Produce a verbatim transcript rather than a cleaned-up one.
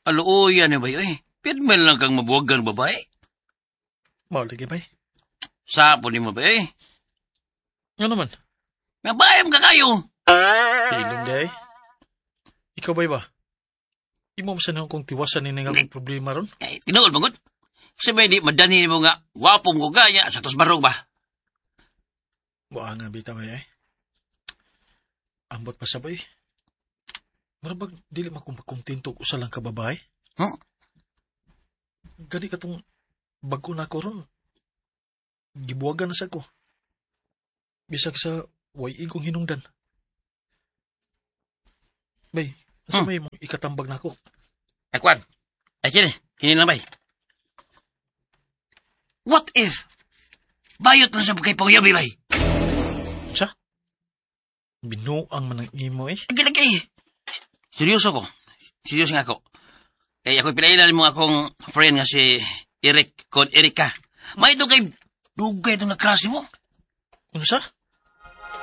Aluoyan eh, bay, eh. Pirmel lang kang mabuwagan, babae. Mao lagi bay. Sapo ni mo, bay. Nga naman. Nabayam ka kayo. Ilong day. Ikaw bay ba? Imo masanang kung tiwasan ni nga akong problema ron? Eh, tinuol, bangot. Sabi di, madani mo nga, wapong ko gaya, sa tos barog ba? Waa nga bita bay ay. Ambot pa sabay. Marabag, dili makumpakontento ko sa lang ka babae. Huh? Gani ka tong bago na ko ron. Gibuwagan na sa ko. Bisag sa way igong hinungdan. Bay, asa Hmm. may mong ikatambag na ako? Akwan. Ay, kini. Kini lang, bay. What if? Bayot lang sa kay pangyabi, bay. Siya? Binuang man ang imo eh. Lagi-lagi. Seryoso ko. Seryoso nga ako. Eh, ako'y pinailan mo akong friend nga si Eric, kod Erika. May ito kay dugay itong naklase mo. Ano sa?